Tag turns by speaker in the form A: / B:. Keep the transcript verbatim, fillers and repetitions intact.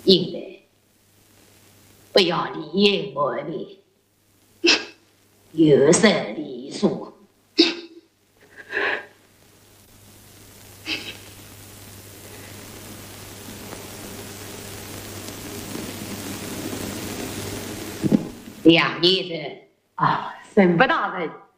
A: 应得，不要理也莫理，有色理数。两年的啊，沈不大人。